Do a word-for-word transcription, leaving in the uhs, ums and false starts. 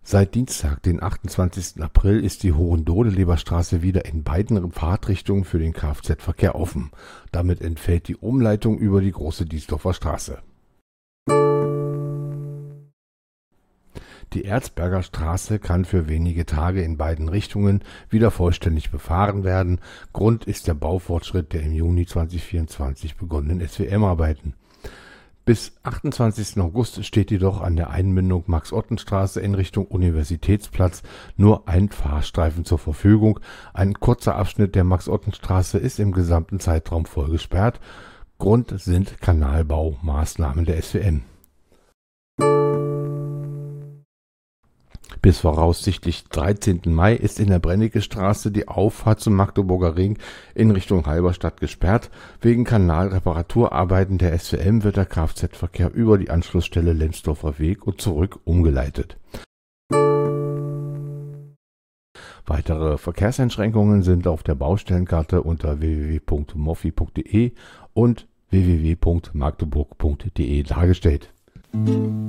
Seit Dienstag, den achtundzwanzigsten April, ist die Hohendohle-Leberstraße wieder in beiden Fahrtrichtungen für den Kfz-Verkehr offen. Damit entfällt die Umleitung über die Große Diesdorfer Straße. Die Erzberger Straße kann für wenige Tage in beiden Richtungen wieder vollständig befahren werden. Grund ist der Baufortschritt der im Juni zweitausendvierundzwanzig begonnenen S W M-Arbeiten. Bis achtundzwanzigsten August steht jedoch an der Einmündung Max-Otten-Straße in Richtung Universitätsplatz nur ein Fahrstreifen zur Verfügung. Ein kurzer Abschnitt der Max-Otten-Straße ist im gesamten Zeitraum voll gesperrt. Grund sind Kanalbaumaßnahmen der S W M. Bis voraussichtlich dreizehnten Mai ist in der Brennecke-Straße die Auffahrt zum Magdeburger Ring in Richtung Halberstadt gesperrt. Wegen Kanalreparaturarbeiten der S W M wird der Kfz-Verkehr über die Anschlussstelle Lenzdorfer Weg und zurück umgeleitet. Weitere Verkehrseinschränkungen sind auf der Baustellenkarte unter w w w punkt moffi punkt de und w w w punkt magdeburg punkt de dargestellt.